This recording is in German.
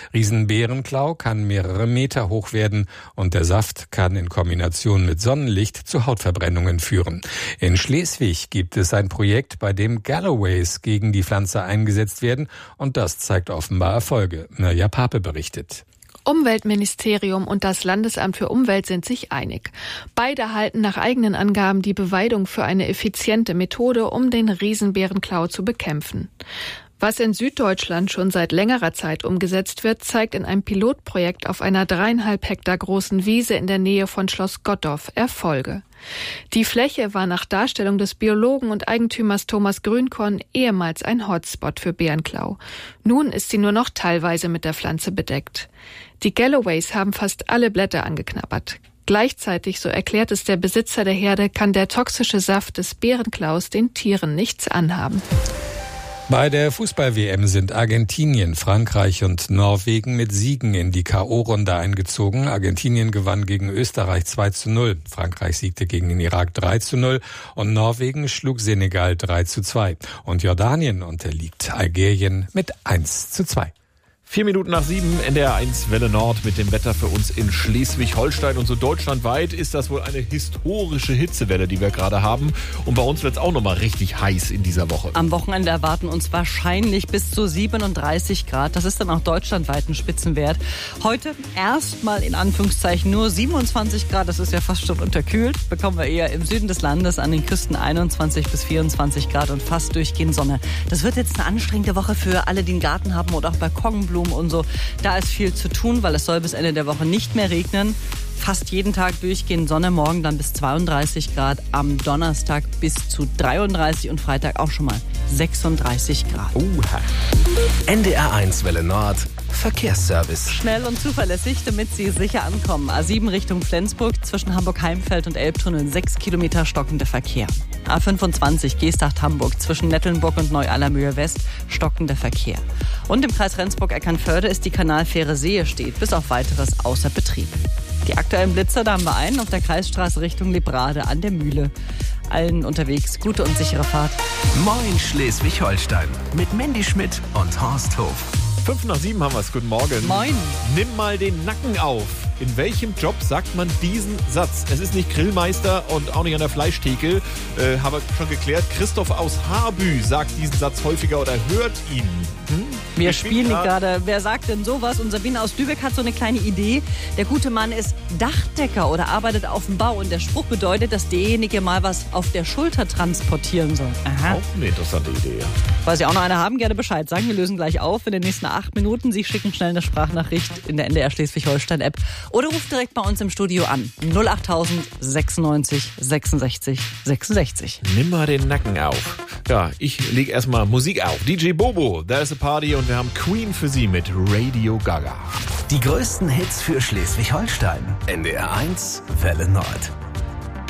Riesenbeerenklau kann mehrere Meter hoch werden und der Saft kann in Kombination mit Sonnenlicht zu Hautverbrennungen führen. In Schleswig gibt es ein Projekt, bei dem Galloways gegen die Pflanze eingesetzt werden und das zeigt offenbar Erfolge. Mirja Pape berichtet. Umweltministerium und das Landesamt für Umwelt sind sich einig. Beide halten nach eigenen Angaben die Beweidung für eine effiziente Methode, um den Riesenbeerenklau zu bekämpfen. Was in Süddeutschland schon seit längerer Zeit umgesetzt wird, zeigt in einem Pilotprojekt auf einer 3,5 Hektar großen Wiese in der Nähe von Schloss Gottorf Erfolge. Die Fläche war nach Darstellung des Biologen und Eigentümers Thomas Grünkorn ehemals ein Hotspot für Bärenklau. Nun ist sie nur noch teilweise mit der Pflanze bedeckt. Die Galloways haben fast alle Blätter angeknabbert. Gleichzeitig, so erklärt es der Besitzer der Herde, kann der toxische Saft des Bärenklaus den Tieren nichts anhaben. Bei der Fußball-WM sind Argentinien, Frankreich und Norwegen mit Siegen in die K.O.-Runde eingezogen. Argentinien gewann gegen Österreich 2:0, Frankreich siegte gegen den Irak 3:0 und Norwegen schlug Senegal 3:2. Und Jordanien unterliegt Algerien mit 1:2. 7:04, NDR 1 Welle Nord mit dem Wetter für uns in Schleswig-Holstein. Und so deutschlandweit ist das wohl eine historische Hitzewelle, die wir gerade haben. Und bei uns wird es auch nochmal richtig heiß in dieser Woche. Am Wochenende erwarten uns wahrscheinlich bis zu 37 Grad. Das ist dann auch deutschlandweit ein Spitzenwert. Heute erstmal in Anführungszeichen nur 27 Grad. Das ist ja fast schon unterkühlt. Bekommen wir eher im Süden des Landes, an den Küsten 21 bis 24 Grad und fast durchgehend Sonne. Das wird jetzt eine anstrengende Woche für alle, die einen Garten haben oder auch Balkonblumen und so. Da ist viel zu tun, weil es soll bis Ende der Woche nicht mehr regnen. Fast jeden Tag durchgehend Sonne, morgen dann bis 32 Grad, am Donnerstag bis zu 33 und Freitag auch schon mal 36 Grad. NDR 1 Welle Nord, Verkehrsservice. Schnell und zuverlässig, damit Sie sicher ankommen. A7 Richtung Flensburg, zwischen Hamburg-Heimfeld und Elbtunnel 6 Kilometer stockender Verkehr. A25 Geesthacht-Hamburg, zwischen Nettelnburg und Neu-Allermühe West, stockender Verkehr. Und im Kreis Rendsburg-Eckernförde ist die Kanalfähre Sehe steht, bis auf weiteres außer Betrieb. Die aktuellen Blitzer, da haben wir einen auf der Kreisstraße Richtung Librade an der Mühle. Allen unterwegs gute und sichere Fahrt. Moin Schleswig-Holstein mit Mandy Schmidt und Horst Hof. 7:05 haben wir es. Guten Morgen. Moin. Nimm mal den Nacken auf. In welchem Job sagt man diesen Satz? Es ist nicht Grillmeister und auch nicht an der Fleischtheke. Haben wir schon geklärt. Christoph aus Haarbü sagt diesen Satz häufiger oder hört ihn. Wir spielen gerade. Wer sagt denn sowas? Und Sabine aus Lübeck hat so eine kleine Idee. Der gute Mann ist Dachdecker oder arbeitet auf dem Bau. Und der Spruch bedeutet, dass derjenige mal was auf der Schulter transportieren soll. Aha. Auch eine interessante Idee. Falls Sie auch noch eine haben, gerne Bescheid sagen. Wir lösen gleich auf in den nächsten 8 Minuten. Sie schicken schnell eine Sprachnachricht in der NDR Schleswig-Holstein-App. Oder ruft direkt bei uns im Studio an. 08000 96 66 66. Nimm mal den Nacken auf. Ja, ich lege erstmal Musik auf. DJ Bobo, There's a Party und wir haben Queen für Sie mit Radio Gaga. Die größten Hits für Schleswig-Holstein. NDR 1 Welle Nord.